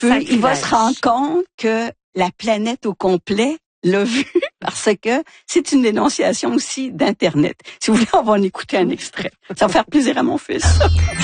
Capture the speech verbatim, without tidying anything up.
Puis, il va se rendre compte que la planète au complet l'a vu parce que c'est une dénonciation aussi d'Internet. Si vous voulez, on va en écouter un extrait. Ça va faire plaisir à mon fils.